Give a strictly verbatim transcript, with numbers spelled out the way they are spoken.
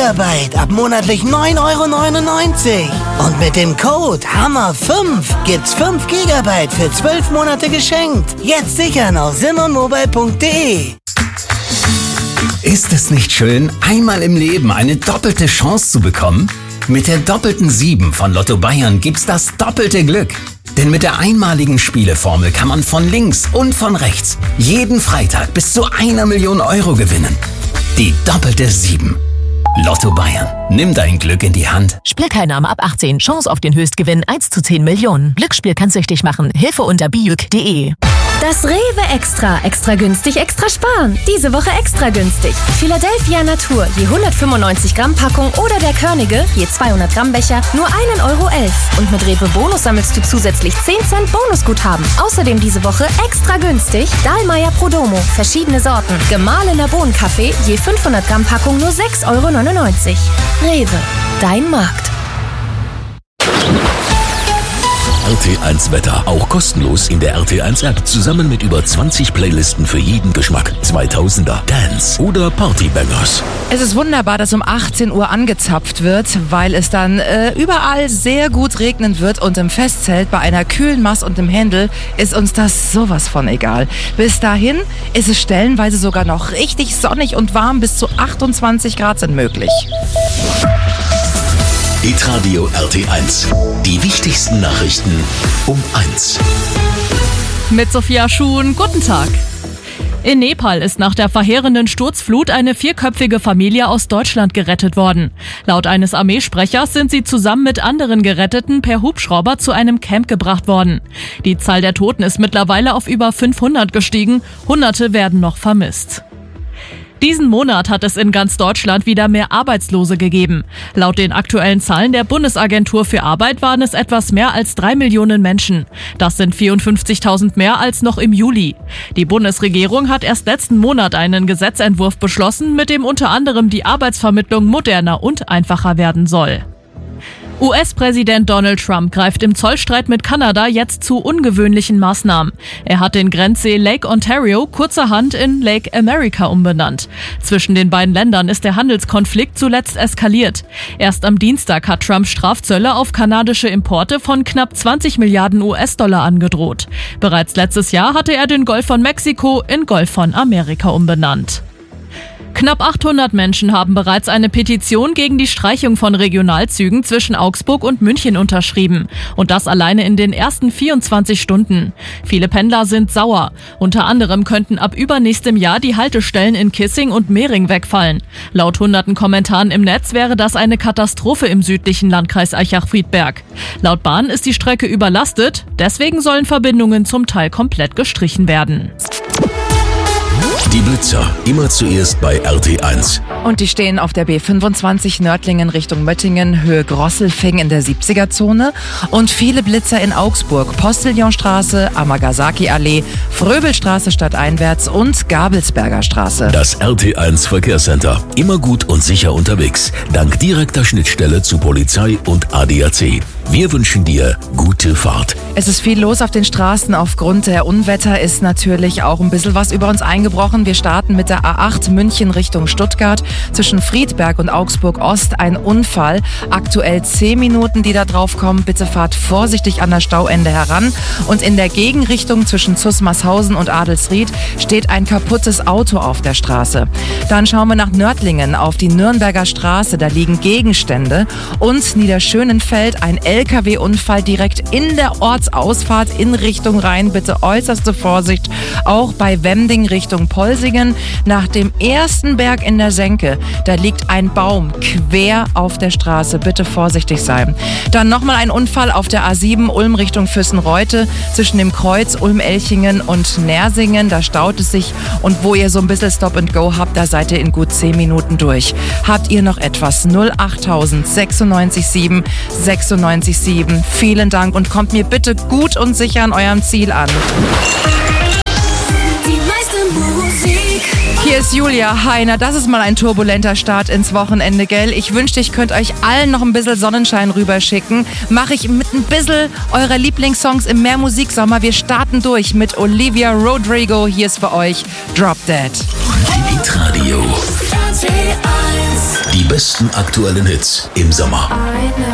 Gigabyte ab monatlich neun Euro neunundneunzig. Und mit dem Code Hammer fünf gibt's fünf Gigabyte für zwölf Monate geschenkt. Jetzt sichern auf simonmobile punkt de. Ist es nicht schön, einmal im Leben eine doppelte Chance zu bekommen? Mit der doppelten sieben von Lotto Bayern gibt's das doppelte Glück. Denn mit der einmaligen Spieleformel kann man von links und von rechts jeden Freitag bis zu einer Million Euro gewinnen. Die doppelte sieben. Lotto Bayern. Nimm dein Glück in die Hand. Spielteilnahme ab achtzehn. Chance auf den Höchstgewinn eins zu zehn Millionen. Glücksspiel kann süchtig machen. Hilfe unter bijuk punkt de. Das Rewe Extra. Extra günstig, extra sparen. Diese Woche extra günstig. Philadelphia Natur, je hundertfünfundneunzig Gramm Packung oder der Körnige, je zweihundert Gramm Becher, nur ein Euro elf. Und mit Rewe Bonus sammelst du zusätzlich zehn Cent Bonusguthaben. Außerdem diese Woche extra günstig Dahlmeier Prodomo, verschiedene Sorten. Gemahlener Bohnenkaffee, je fünfhundert Gramm Packung nur sechs Euro neunundneunzig. Rewe, dein Markt. R T eins Wetter. Auch kostenlos in der R T eins App. Zusammen mit über zwanzig Playlisten für jeden Geschmack. zweitausender, Dance oder Partybangers. Es ist wunderbar, dass um achtzehn Uhr angezapft wird, weil es dann äh, überall sehr gut regnen wird und im Festzelt bei einer kühlen Maß und im Händel ist uns das sowas von egal. Bis dahin ist es stellenweise sogar noch richtig sonnig und warm. Bis zu achtundzwanzig Grad sind möglich. Hitradio R T eins. Die wichtigsten Nachrichten um eins. Mit Sophia Schuhn, guten Tag. In Nepal ist nach der verheerenden Sturzflut eine vierköpfige Familie aus Deutschland gerettet worden. Laut eines Armeesprechers sind sie zusammen mit anderen Geretteten per Hubschrauber zu einem Camp gebracht worden. Die Zahl der Toten ist mittlerweile auf über fünfhundert gestiegen. Hunderte werden noch vermisst. Diesen Monat hat es in ganz Deutschland wieder mehr Arbeitslose gegeben. Laut den aktuellen Zahlen der Bundesagentur für Arbeit waren es etwas mehr als drei Millionen Menschen. Das sind vierundfünfzigtausend mehr als noch im Juli. Die Bundesregierung hat erst letzten Monat einen Gesetzentwurf beschlossen, mit dem unter anderem die Arbeitsvermittlung moderner und einfacher werden soll. U S-Präsident Donald Trump greift im Zollstreit mit Kanada jetzt zu ungewöhnlichen Maßnahmen. Er hat den Grenzsee Lake Ontario kurzerhand in Lake America umbenannt. Zwischen den beiden Ländern ist der Handelskonflikt zuletzt eskaliert. Erst am Dienstag hat Trump Strafzölle auf kanadische Importe von knapp zwanzig Milliarden U S-Dollar angedroht. Bereits letztes Jahr hatte er den Golf von Mexiko in Golf von Amerika umbenannt. Knapp achthundert Menschen haben bereits eine Petition gegen die Streichung von Regionalzügen zwischen Augsburg und München unterschrieben. Und das alleine in den ersten vierundzwanzig Stunden. Viele Pendler sind sauer. Unter anderem könnten ab übernächstem Jahr die Haltestellen in Kissing und Mehring wegfallen. Laut hunderten Kommentaren im Netz wäre das eine Katastrophe im südlichen Landkreis Aichach-Friedberg. Laut Bahn ist die Strecke überlastet. Deswegen sollen Verbindungen zum Teil komplett gestrichen werden. Die Blitzer, immer zuerst bei R T eins. Und die stehen auf der B fünfundzwanzig Nördlingen Richtung Möttingen, Höhe Grosselfing in der siebziger-Zone. Und viele Blitzer in Augsburg, Postillonstraße, Amagasaki-Allee, Fröbelstraße stadteinwärts und Gabelsberger Straße. Das R T eins Verkehrscenter, immer gut und sicher unterwegs, dank direkter Schnittstelle zu Polizei und A D A C. Wir wünschen dir gute Fahrt. Es ist viel los auf den Straßen. Aufgrund der Unwetter ist natürlich auch ein bisschen was über uns eingebrochen. Wir starten mit der A acht München Richtung Stuttgart. Zwischen Friedberg und Augsburg Ost ein Unfall. Aktuell zehn Minuten, die da drauf kommen. Bitte fahrt vorsichtig an das Stauende heran. Und in der Gegenrichtung zwischen Zusmarshausen und Adelsried steht ein kaputtes Auto auf der Straße. Dann schauen wir nach Nördlingen auf die Nürnberger Straße. Da liegen Gegenstände. Und Niederschönenfeld ein L K W-Unfall direkt in der Ortsausfahrt in Richtung Rhein. Bitte äußerste Vorsicht. Auch bei Wemding Richtung Polsingen. Nach dem ersten Berg in der Senke, da liegt ein Baum quer auf der Straße. Bitte vorsichtig sein. Dann nochmal ein Unfall auf der A sieben Ulm Richtung Füssenreute zwischen dem Kreuz Ulm-Elchingen und Nersingen. Da staut es sich und wo ihr so ein bisschen Stop and Go habt, da seid ihr in gut zehn Minuten durch. Habt ihr noch etwas? null achttausend sechsundneunzig sieben sechsundneunzig sieben. Vielen Dank und kommt mir bitte gut und sicher an eurem Ziel an. Hier ist Julia Heiner. Das ist mal ein turbulenter Start ins Wochenende, gell? Ich wünschte, ich könnte euch allen noch ein bisschen Sonnenschein rüberschicken. Mache ich mit ein bisschen eurer Lieblingssongs im Mehrmusiksommer. Wir starten durch mit Olivia Rodrigo. Hier ist für euch Drop Dead. Hitradio. Die besten aktuellen Hits im Sommer.